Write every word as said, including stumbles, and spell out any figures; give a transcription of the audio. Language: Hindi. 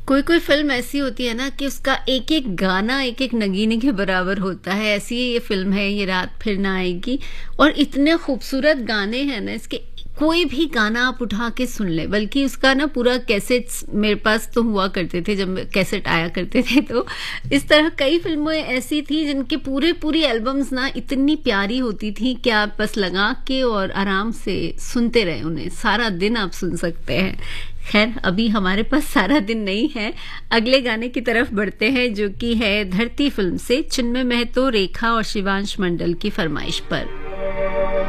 कोई कोई फिल्म ऐसी होती है ना कि उसका एक एक गाना एक एक नगीने के बराबर होता है। ऐसी ही ये फिल्म है, ये रात फिर ना आएगी। और इतने खूबसूरत गाने हैं ना इसके, कोई भी गाना आप उठा के सुन ले। बल्कि उसका ना पूरा कैसेट्स मेरे पास तो हुआ करते थे, जब कैसेट आया करते थे। तो इस तरह कई फिल्में ऐसी थी जिनके पूरे पूरी एल्बम्स ना इतनी प्यारी होती थी कि आप बस लगा के और आराम से सुनते रहे उन्हें, सारा दिन आप सुन सकते हैं। खैर, अभी हमारे पास सारा दिन नहीं है। अगले गाने की तरफ बढ़ते हैं, जो कि है धरती फिल्म से चिन्मय महतो, रेखा और शिवांश मंडल की फरमाइश पर।